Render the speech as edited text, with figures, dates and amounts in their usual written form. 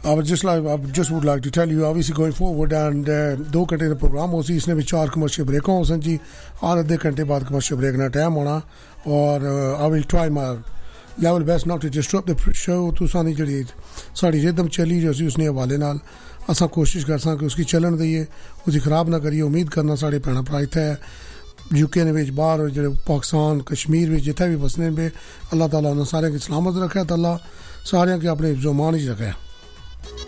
just would like to tell you, obviously going forward, and 2 घंटे का programme हो सी इसने भी 4 कमर्शियल ब्रेक हो सन जी, और आधे घंटे बाद कमर्शियल ब्रेक ना टाइम होना, और I will try my level best not to disrupt the show. तो सानी जड़ी साड़ी रिदम चली जो सी उसने हवाले नाल असा कोशिश कर सा कि उसकी चलन दईए, उसी खराब ना करिए. उम्मीद करना साढ़े भैन भरा इत्थे यूके ने विच बाहर और जेह्ड़े पाकिस्तान कश्मीर विच जित्थे भी बसने पे अल्लाह ताला उन्हें सारे की सलामत रखे, अल्लाह सारे के अपने ज़ुबान च रखे.